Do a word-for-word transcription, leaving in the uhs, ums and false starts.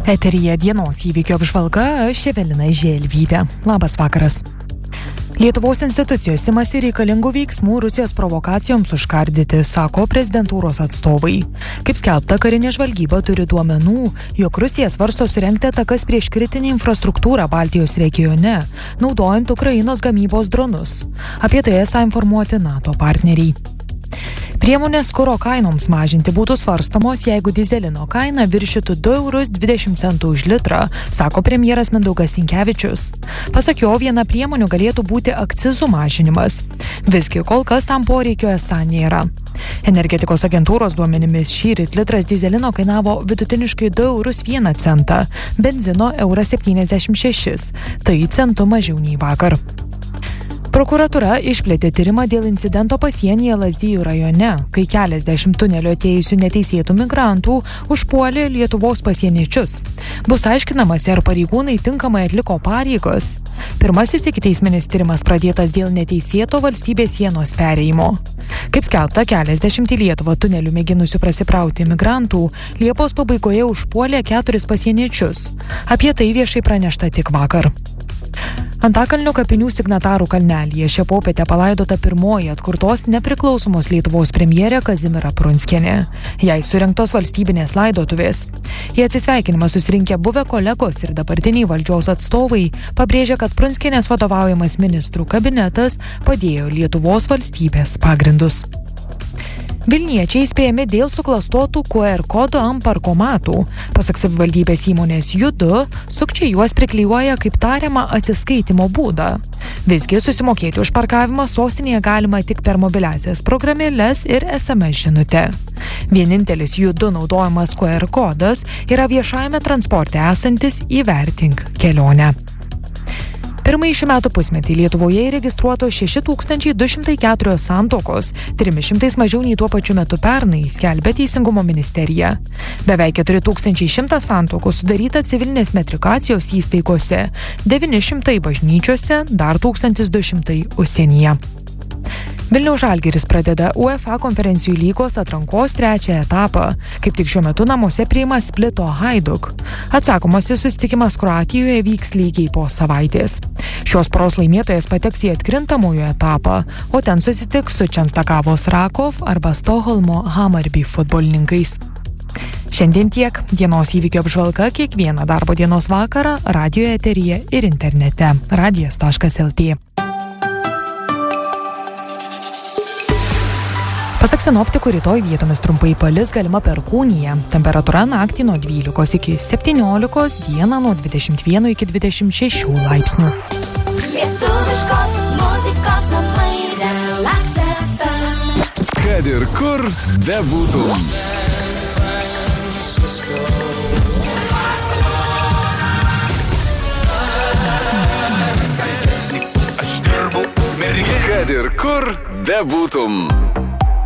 Eteryje dienos įvykių apžvalga, aš Evelina Želvytė. Labas vakaras. Lietuvos institucijos imasi reikalingų veiksmų Rusijos provokacijoms užkardyti, sako prezidentūros atstovai. Kaip skelbta, karinė žvalgyba turi duomenų, jog Rusija svarsto surengti atakas prieš kritinį infrastruktūrą Baltijos regione, naudojant Ukrainos gamybos dronus. Apie tai esą informuoti NATO partneriai. Priemonės kuro kainoms mažinti būtų svarstomos, jeigu dyzelino kaina viršytų du eurus dvidešimt centų už litrą, sako premjeras Mindaugas Sinkevičius. Pasak jo, viena priemonių galėtų būti akcizų mažinimas. Visgi kol kas tam poreikio esą nėra. Energetikos agentūros duomenimis šįryt litras dyzelino kainavo vidutiniškai du eurus vieną centą, benzino euras septyniasdešimt šešis, tai centu mažiau nei vakar. Prokuratūra išplėtė tyrimą dėl incidento pasienyje Lazdijų rajone, kai keliasdešimt tunelio atėjusių neteisėtų migrantų užpuolė Lietuvos pasieniečius. Bus aiškinamasi, ar pareigūnai tinkamai atliko pareigas. Pirmasis ikiteisminis tyrimas pradėtas dėl neteisėto valstybės sienos perėjimo. Kaip skelbta, keliasdešimt į Lietuvą tunelių mėginusių prasiprauti migrantų Liepos pabaigoje užpuolė keturis pasieniečius. Apie tai viešai pranešta tik vakar. Antakalnio kapinių signatarų kalnelyje šią popietę palaidota pirmoji atkurtos nepriklausomos Lietuvos premjerė Kazimiera Prunskienė. Jai surengtos valstybinės laidotuvės. Į atsisveikinimą susirinkę buvę kolegos ir dabartiniai valdžios atstovai pabrėžė, kad Prunskienės vadovaujamas ministrų kabinetas padėjo Lietuvos valstybės pagrindus. Vilniečiai įspėjami dėl suklastotų Q R kodų ant parkomatų. Pasak savivaldybės įmonės Judu, sukčiai juos priklijuoja kaip tariamą atsiskaitimo būdą. Visgi susimokėti už parkavimą sostinėje galima tik per mobiliasias programėles ir S M S žinutę. Vienintelis Judu naudojamas Q R kodas yra viešajame transporte esantis įvertink kelionę. Pirmąjį šių metų pusmetį Lietuvoje įregistruotos šeši tūkstančiai du šimtai keturios santuokos, trimis šimtais mažiau nei tuo pačiu metu pernai, skelbia Teisingumo ministerija. Beveik keturi tūkstančiai šimtas santuokų sudaryta civilinės metrikacijos įstaigose, devyni šimtai bažnyčiose, dar tūkstantis du šimtai užsienyje. Vilniaus Žalgiris pradeda UEFA konferencijų lygos atrankos trečią etapą. Kaip tik šiuo metu namuose priima Splito Hajduk. Atsakomasis susitikimas Kroatijoje vyks lygiai po savaitės. Šios poros laimėtojas pateks į atkrintamųjų etapą, o ten susitiks su Čenstakavos Rakov arba Stokholmo Hammarby futbolininkais. Šiandien tiek. Dienos įvykio apžvalga kiekvieną darbo dienos vakarą radijo eteryje ir internete radijas taškas el tė. Pasak sinoptikų, rytoj vietomis trumpai palis, galima perkūnija. Temperatūra naktį nuo dvylikos iki septyniolikos, dieną nuo dvidešimt vieno iki dvidešimt šešių laipsnių. Lietuviškos muzikos namai Relax F M. Kad ir kur bebūtum. Kad ir kur bebūtum.